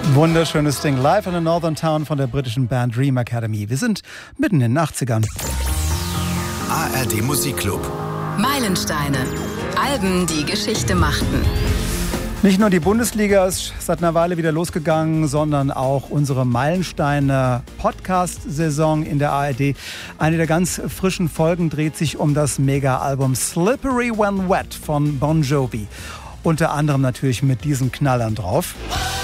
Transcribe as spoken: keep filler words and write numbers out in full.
Wunderschönes Ding. Live in the Northern Town von der britischen Band Dream Academy. Wir sind mitten in den achtzigern. A R D Musikclub. Meilensteine. Alben, die Geschichte machten. Nicht nur die Bundesliga ist seit einer Weile wieder losgegangen, sondern auch unsere Meilensteine-Podcast-Saison in der A R D. Eine der ganz frischen Folgen dreht sich um das Mega-Album Slippery When Wet von Bon Jovi. Unter anderem natürlich mit diesen Knallern drauf.